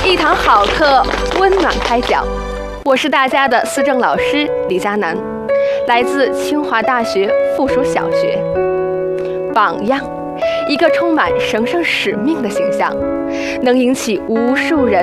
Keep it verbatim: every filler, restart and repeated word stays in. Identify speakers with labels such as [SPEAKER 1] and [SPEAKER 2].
[SPEAKER 1] 一堂好课，温暖开讲。我是大家的思政老师李佳楠，来自清华大学附属小学。榜样，一个充满神圣使命的形象，能引起无数人